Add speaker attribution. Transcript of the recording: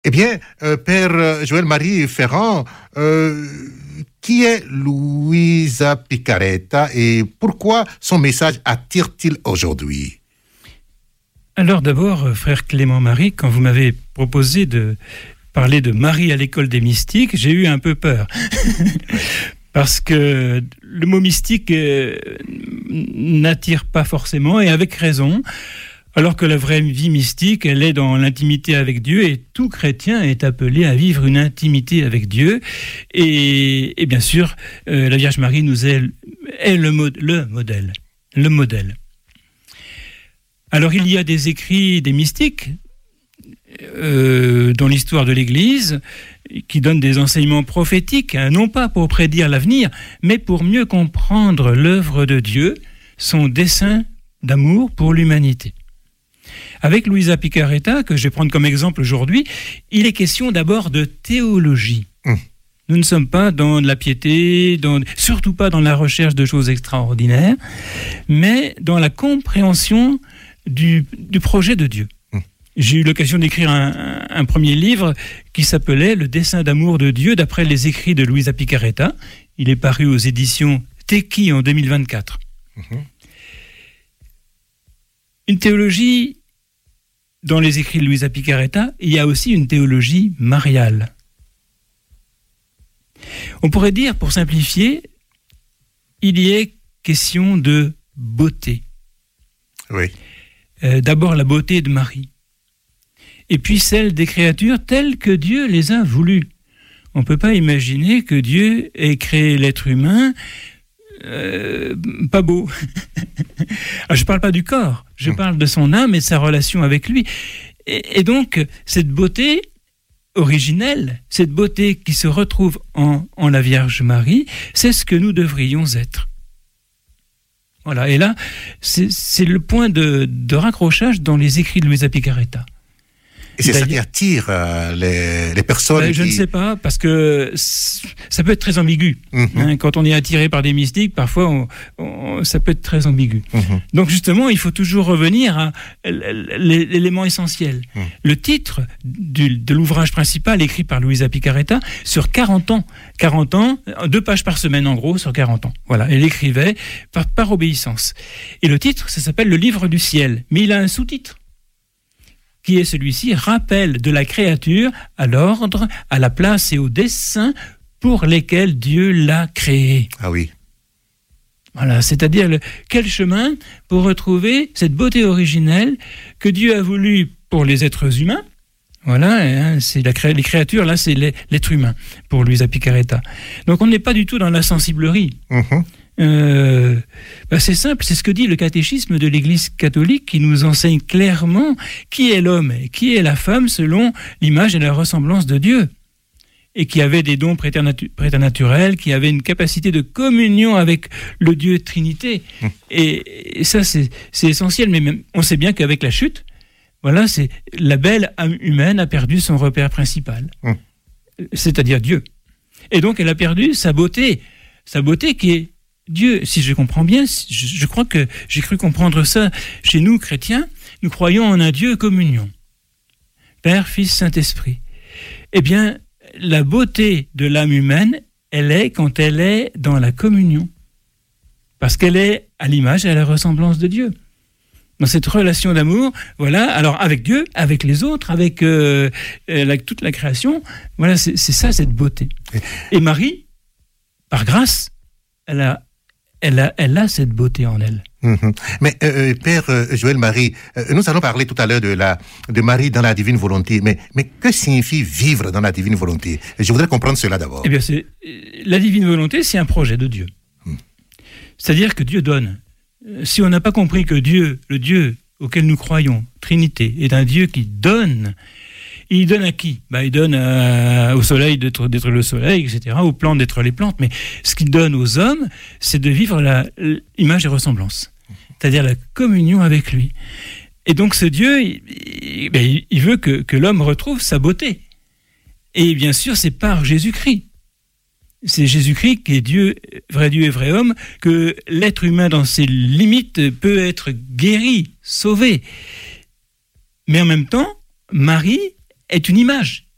Speaker 1: Eh bien, Père Joël-Marie Ferrand, qui est Luisa Picaretta et pourquoi son message attire-t-il aujourd'hui?
Speaker 2: Alors d'abord, frère Clément-Marie, quand vous m'avez proposé de parler de Marie à l'école des mystiques, j'ai eu un peu peur. Parce que le mot mystique n'attire pas forcément, et avec raison, alors que la vraie vie mystique, elle est dans l'intimité avec Dieu, et tout chrétien est appelé à vivre une intimité avec Dieu. Et bien sûr, la Vierge Marie nous est le modèle. Alors il y a des écrits des mystiques dans l'histoire de l'Église qui donnent des enseignements prophétiques, non pas pour prédire l'avenir, mais pour mieux comprendre l'œuvre de Dieu, son dessein d'amour pour l'humanité. Avec Luisa Picaretta, que je vais prendre comme exemple aujourd'hui, il est question d'abord de théologie. Nous ne sommes pas dans la piété, surtout pas dans la recherche de choses extraordinaires, mais dans la compréhension du projet de Dieu. J'ai eu l'occasion d'écrire un premier livre qui s'appelait « Le dessein d'amour de Dieu » d'après les écrits de Luisa Picaretta. Il est paru aux éditions Teki en 2024. Une théologie, dans les écrits de Luisa Picaretta, il y a aussi une théologie mariale. On pourrait dire, pour simplifier, il y est question de beauté.
Speaker 1: Oui.
Speaker 2: D'abord la beauté de Marie, et puis celle des créatures telles que Dieu les a voulues. On ne peut pas imaginer que Dieu ait créé l'être humain pas beau. Alors, je ne parle pas du corps, je parle de son âme et de sa relation avec lui. Et donc, cette beauté originelle, cette beauté qui se retrouve en la Vierge Marie, c'est ce que nous devrions être. Voilà, et là, c'est le point de raccrochage dans les écrits de Luisa Picaretta.
Speaker 1: Et c'est ça qui attire les personnes
Speaker 2: Je ne sais pas, parce que ça peut être très ambigu. Quand on est attiré par des mystiques, parfois, ça peut être très ambigu. Donc justement, il faut toujours revenir à l'élément essentiel. Le titre de l'ouvrage principal, écrit par Luisa Picaretta, sur 40 ans. 40 ans, 2 pages par semaine en gros, sur 40 ans. Voilà, elle écrivait par obéissance. Et le titre, ça s'appelle « Le livre du ciel ». Mais il a un sous-titre, qui est celui-ci, rappel de la créature à l'ordre, à la place et au dessein pour lesquels Dieu l'a créé.
Speaker 1: Ah oui.
Speaker 2: Voilà, c'est-à-dire quel chemin pour retrouver cette beauté originelle que Dieu a voulu pour les êtres humains. Voilà, c'est les créatures, là, c'est l'être humain, pour Luisa Picaretta. Donc on n'est pas du tout dans la sensiblerie. C'est simple, c'est ce que dit le catéchisme de l'Église catholique qui nous enseigne clairement qui est l'homme et qui est la femme selon l'image et la ressemblance de Dieu, et qui avait des dons préternaturels, qui avait une capacité de communion avec le Dieu Trinité. Et ça, c'est essentiel, mais même, on sait bien qu'avec la chute, voilà, la belle âme humaine a perdu son repère principal, c'est-à-dire Dieu. Et donc, elle a perdu sa beauté qui est Dieu. Si je comprends bien, je crois que j'ai cru comprendre ça chez nous, chrétiens, nous croyons en un Dieu communion. Père, Fils, Saint-Esprit. Eh bien, la beauté de l'âme humaine, elle est quand elle est dans la communion. Parce qu'elle est à l'image et à la ressemblance de Dieu. Dans cette relation d'amour, voilà, alors avec Dieu, avec les autres, avec toute la création, voilà, c'est ça, cette beauté. Et Marie, par grâce, elle a cette beauté en elle.
Speaker 1: Mais Père Joël-Marie, nous allons parler tout à l'heure de Marie dans la divine volonté. Mais que signifie vivre dans la divine volonté? Je voudrais comprendre cela d'abord.
Speaker 2: Eh bien, la divine volonté, c'est un projet de Dieu. C'est-à-dire que Dieu donne. Si on n'a pas compris que Dieu, le Dieu auquel nous croyons, Trinité, est un Dieu qui donne, il donne à qui? Il donne au soleil d'être le soleil, etc., aux plantes d'être les plantes. Mais ce qu'il donne aux hommes, c'est de vivre l'image et ressemblance, c'est-à-dire la communion avec lui. Et donc ce Dieu, il veut que l'homme retrouve sa beauté. Et bien sûr, c'est par Jésus-Christ. C'est Jésus-Christ qui est Dieu et vrai homme, que l'être humain dans ses limites peut être guéri, sauvé. Mais en même temps, Marie est une image.